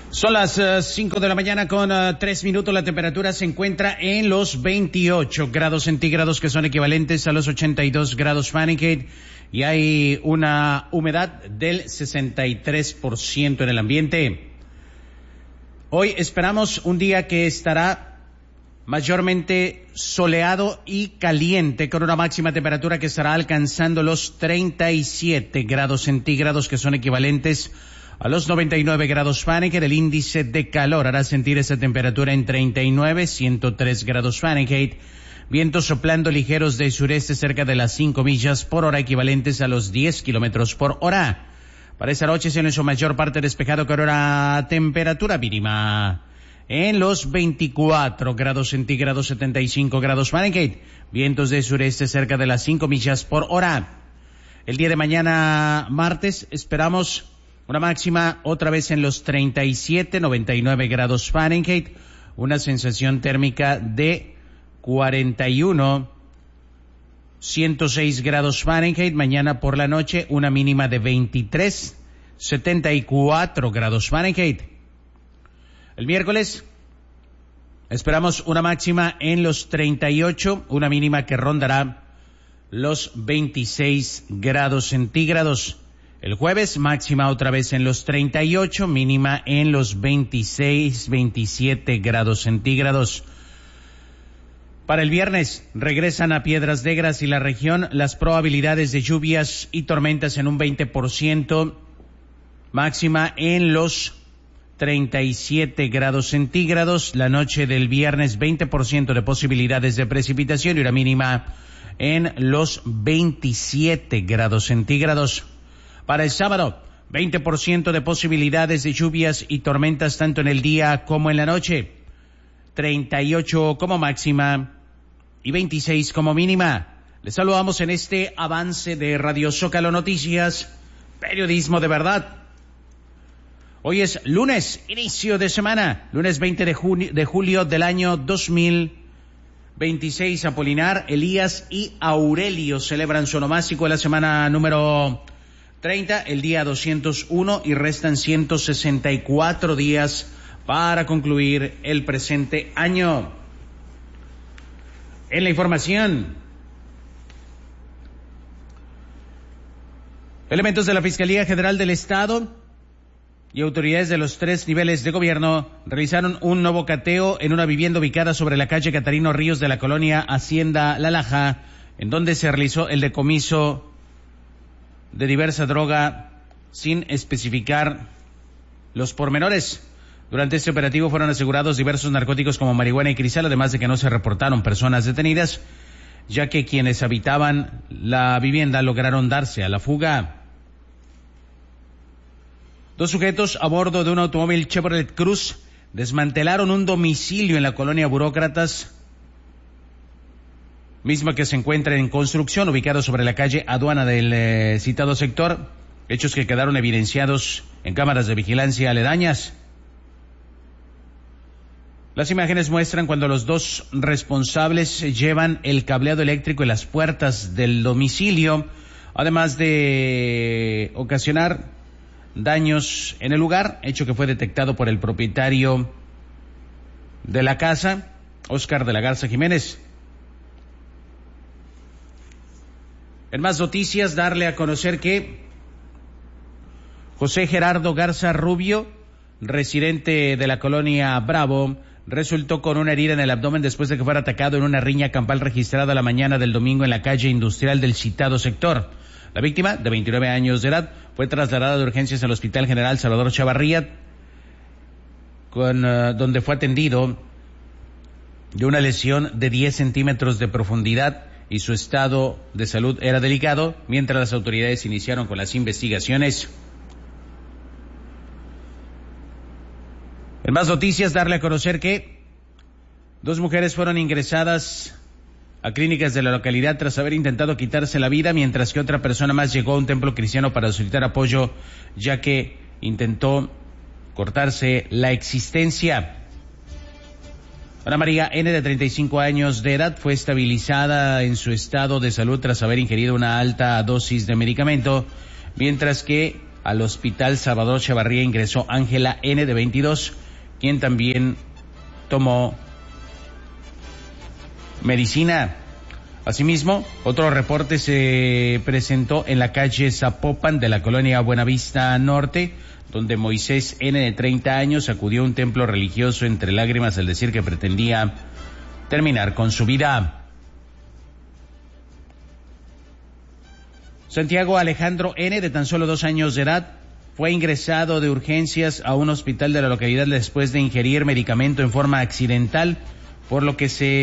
Son las 5 de la mañana con 3 minutos. La temperatura se encuentra en los 28 grados centígrados, que son equivalentes a los 82 grados Fahrenheit, y hay una humedad del 63% en el ambiente. Hoy esperamos un día que estará mayormente soleado y caliente, con una máxima temperatura que estará alcanzando los 37 grados centígrados, que son equivalentes a los 99 grados Fahrenheit. El índice de calor hará sentir esa temperatura en 39, 103 grados Fahrenheit. Vientos soplando ligeros de sureste cerca de las 5 millas por hora, equivalentes a los 10 kilómetros por hora. Para esta noche se en su mayor parte despejado, con una temperatura mínima en los 24 grados centígrados, 75 grados Fahrenheit. Vientos de sureste cerca de las 5 millas por hora. El día de mañana, martes, esperamos una máxima otra vez en los 37, 99 grados Fahrenheit, una sensación térmica de 41, 106 grados Fahrenheit. Mañana por la noche una mínima de 23, 74 grados Fahrenheit. El miércoles esperamos una máxima en los 38, una mínima que rondará los 26 grados centígrados. El jueves, máxima otra vez en los 38, mínima en los 26, 27 grados centígrados. Para el viernes, regresan a Piedras Negras y la región las probabilidades de lluvias y tormentas en un 20%, máxima en los 37 grados centígrados. La noche del viernes, 20% de posibilidades de precipitación y una mínima en los 27 grados centígrados. Para el sábado, 20% de posibilidades de lluvias y tormentas tanto en el día como en la noche. 38 como máxima y 26 como mínima. Les saludamos en este avance de Radio Zócalo Noticias, periodismo de verdad. Hoy es lunes, inicio de semana, lunes 20 de julio del año 2026. Apolinar, Elías y Aurelio celebran su onomástico en la semana número 30, el día 201, y restan 164 días para concluir el presente año. En la información, elementos de la Fiscalía General del Estado y autoridades de los 3 niveles de gobierno realizaron un nuevo cateo en una vivienda ubicada sobre la calle Catarino Ríos de la colonia Hacienda La Laja, en donde se realizó el decomiso de diversa droga sin especificar los pormenores. Durante este operativo fueron asegurados diversos narcóticos como marihuana y cristal, además de que no se reportaron personas detenidas, ya que quienes habitaban la vivienda lograron darse a la fuga. 2 sujetos a bordo de un automóvil Chevrolet Cruz desmantelaron un domicilio en la colonia Burócratas, misma que se encuentra en construcción, ubicado sobre la calle Aduana del citado sector, hechos que quedaron evidenciados en cámaras de vigilancia aledañas. Las imágenes muestran cuando los 2 responsables llevan el cableado eléctrico en las puertas del domicilio, además de ocasionar daños en el lugar, hecho que fue detectado por el propietario de la casa, Óscar de la Garza Jiménez. En más noticias, darle a conocer que José Gerardo Garza Rubio, residente de la colonia Bravo, resultó con una herida en el abdomen después de que fuera atacado en una riña campal registrada la mañana del domingo en la calle industrial del citado sector. La víctima, de 29 años de edad, fue trasladada de urgencias al Hospital General Salvador Chavarría, donde fue atendido de una lesión de 10 centímetros de profundidad, y su estado de salud era delicado, mientras las autoridades iniciaron con las investigaciones. En más noticias, darle a conocer que 2 mujeres fueron ingresadas a clínicas de la localidad tras haber intentado quitarse la vida, mientras que otra persona más llegó a un templo cristiano para solicitar apoyo, ya que intentó cortarse la existencia. Ana María N., de 35 años de edad, fue estabilizada en su estado de salud tras haber ingerido una alta dosis de medicamento, mientras que Al Hospital Salvador Chavarría ingresó Ángela N., de 22, quien también tomó medicina. Asimismo, otro reporte se presentó en la calle Zapopan de la colonia Buenavista Norte, donde Moisés N., de 30 años, acudió a un templo religioso entre lágrimas al decir que pretendía terminar con su vida. Santiago Alejandro N., de tan solo 2 años de edad, fue ingresado de urgencias a un hospital de la localidad después de ingerir medicamento en forma accidental, por lo que se